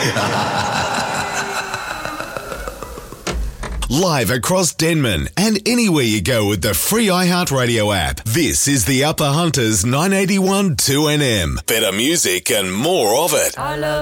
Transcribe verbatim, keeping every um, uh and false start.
Live across Denman and anywhere you go with the free iHeartRadio app. This is the Upper Hunters nine eighty-one two N M. Better music and more of it. I love